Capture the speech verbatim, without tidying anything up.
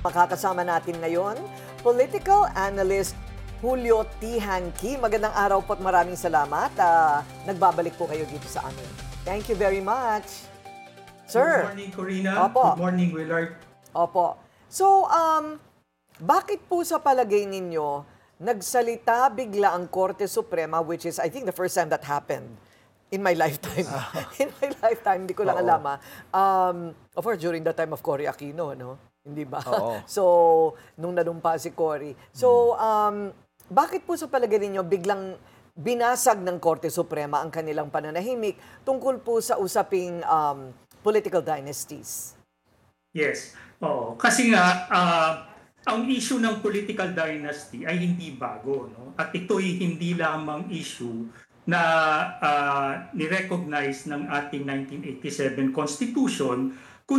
Makakasama natin ngayon, political analyst Julio T. Hanqui. Magandang araw po at maraming salamat. Uh, nagbabalik po kayo dito sa amin. Thank you very much. Sir. Good morning, Corina. Opo. Good morning, Willard. Opo. So, um, bakit po sa palagay ninyo, nagsalita bigla ang Korte Suprema, which is, I think, the first time that happened in my lifetime. in my lifetime, hindi ko lang Oo. alam. ah. Um, of course, during the time of Cory Aquino, no? Hindi ba? Oo. So, nung nanumpa si Cory. So, um, bakit po sa palagay ninyo biglang binasag ng Korte Suprema ang kanilang pananahimik tungkol po sa usaping um, political dynasties? Yes. Oo. Kasi nga, ah, ang issue ng political dynasty ay hindi bago. No? At ito'y hindi lamang issue na ah, nirecognize ng ating nineteen eighty-seven Constitution